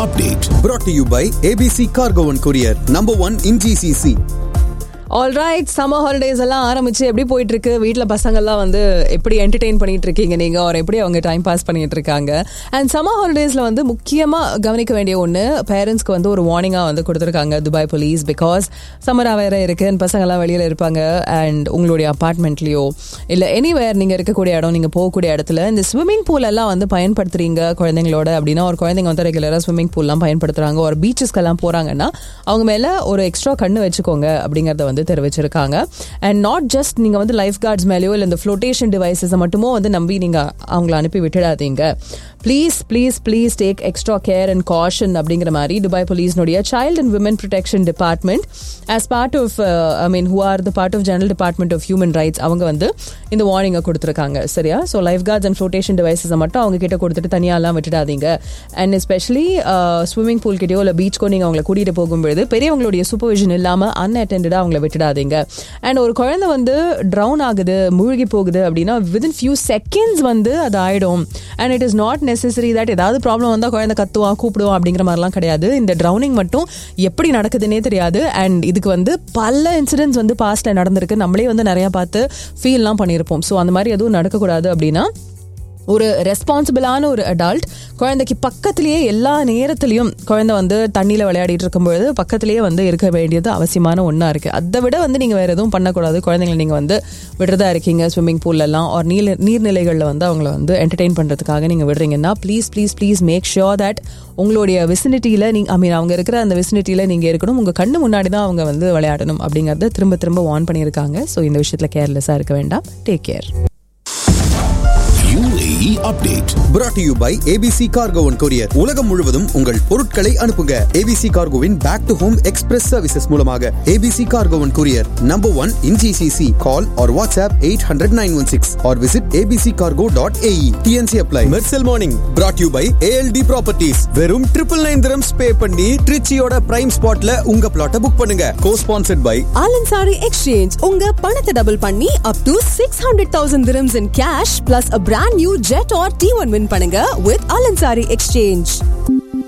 update. Brought to you by ABC Cargo and Courier, number 1 in GCC. Alright, summer holidays எல்லாம் ஆரம்பிச்சு எப்படி போயிட்டு இருக்கு? வீட்டில் பசங்கள்லாம் வந்து எப்படி என்டர்டெயின் பண்ணிட்டு இருக்கீங்க நீங்க, ஒரு எப்படி அவங்க டைம் பாஸ் பண்ணிட்டு இருக்காங்க? அண்ட் சம்மர் ஹாலிடேஸ்ல வந்து முக்கியமாக கவனிக்க வேண்டிய ஒன்று, பேரண்ட்ஸ்க்கு வந்து ஒரு வார்னிங்காக வந்து கொடுத்துருக்காங்க துபாய் போலீஸ். பிகாஸ் சம்மராக வேற இருக்கு, பசங்கள்லாம் வெளியில் இருப்பாங்க. அண்ட் உங்களுடைய அப்பார்ட்மெண்ட்லேயோ இல்லை எனிவேர் நீங்கள் இருக்கக்கூடிய இடம், நீங்கள் போகக்கூடிய இடத்துல இந்த ஸ்விம்மிங் பூல் எல்லாம் வந்து பயன்படுத்துறீங்க குழந்தைங்களோட அப்படின்னா, ஒரு குழந்தைங்க வந்து ரெகுலராக ஸ்விம்மிங் பூல்லாம் பயன்படுத்துறாங்க, ஒரு பீச்சஸ்க்கெல்லாம் போறாங்கன்னா அவங்க மேலே ஒரு எக்ஸ்ட்ரா கண்ணு வச்சுக்கோங்க அப்படிங்கிறத வந்து தெரிவிச்சிருக்காங்க. அண்ட் நாட் ஜஸ்ட் நீங்க வந்து லைஃப் கார்ட்ஸ் மேலேயோ இல்லை இந்த ஃப்ளோட்டேஷன் டிவைசஸ் மட்டுமோ வந்து நம்பி நீங்க அவங்கள அனுப்பி விட்டுடாதீங்க. Please please please take extra care and caution அப்படிங்கிற மாதிரி Dubai போலீஸ்னுடைய child and women protection department as part of who are the part of general department of human rights அவங்க வந்து இந்த வார்னிங்கை கொடுத்துருக்காங்க. சரியா? So life cards and flotation டிவைசஸை மட்டும் அவங்க கிட்ட கொடுத்துட்டு தனியாலாம் விட்டுடாதீங்க. அண்ட் எஸ்பெஷலி ஸ்விம்மிங் பூல் கிட்டயோ இல்லை பீச்சுக்கோ நீங்கள் அவங்களை கூட்டிகிட்டு போகும்போது பெரியவங்களுடைய சூப்பர்விஷன் இல்லாமல் அன்அட்டெண்டடாக அவங்களை விட்டுடாதீங்க. அண்ட் ஒரு குழந்தை வந்து ட்ரவுன் ஆகுது, மூழ்கி போகுது அப்படின்னா வித்தின் ஃபியூ செகண்ட்ஸ் வந்து அது ஆயிடும். And it is not necessary that ஏதாவது ப்ராப்ளம் வந்தால் குழந்தை கத்துவான் கூப்பிடுவான் அப்படிங்கிற மாதிரிலாம் கிடையாது. இந்த ட்ரவுனிங் மட்டும் எப்படி நடக்குதுன்னே தெரியாது. அண்ட் இதுக்கு வந்து பல இன்சிடென்ட்ஸ் வந்து பாஸ்ட்ல நடந்திருக்கு, நம்மளே வந்து நிறைய பார்த்து ஃபீல்லாம் பண்ணியிருப்போம். ஸோ அந்த மாதிரி எதுவும் நடக்கக்கூடாது அப்படின்னா ஒரு ரெஸ்பான்சிபிளான ஒரு அடால்ட் குழந்தைக்கு பக்கத்திலேயே எல்லா நேரத்திலையும், குழந்தை வந்து தண்ணியில் விளையாடிட்டு இருக்கும்பொழுது பக்கத்திலேயே வந்து இருக்க வேண்டியது அவசியமான ஒன்றா இருக்குது. அதை விட வந்து நீங்கள் வேறு எதுவும் பண்ணக்கூடாது. குழந்தைங்களை நீங்கள் வந்து விடுறதா இருக்கீங்க ஸ்விம்மிங் பூல்லெல்லாம் ஒரு நீர்நிலைகளில் வந்து அவங்கள வந்து என்டர்டெயின் பண்ணுறதுக்காக நீங்கள் விடுறீங்கன்னா please please please make sure that உங்களுடைய விசினிட்டியில் அவங்க இருக்கிற அந்த விசினிட்டியில் நீங்கள் இருக்கணும், உங்கள் கண்ணு முன்னாடி தான் அவங்க வந்து விளையாடணும் அப்படிங்கிறத திரும்ப திரும்ப வார்ன் பண்ணியிருக்காங்க. ஸோ இந்த விஷயத்தில் கேர்லெஸ்ஸாக இருக்க வேண்டாம். Take care. UAE update brought to you by ABC Cargo and Courier. உலகம் முழுவதும் உங்கள் பொருட்களை அனுப்புங்க ABC Cargoவின் back to home express services மூலமாக. ABC Cargo and Courier, number 1 in GCC. Call or WhatsApp 800-916 or visit abccargo.ae. TNC apply. Mercel Morning brought to you by ALD Properties. வெறும் 999 dirhams pay பண்ணி ட்ரிச்சியோட prime ஸ்பாட்ல உங்க பிளாட்டை book பண்ணுங்க. Co-sponsored by Alansari Exchange. உங்க பணத்தை double பண்ணி up to 600,000 dirhams in cash plus a brand new Jet or T1 win பண்ணுங்க with Alansari Exchange.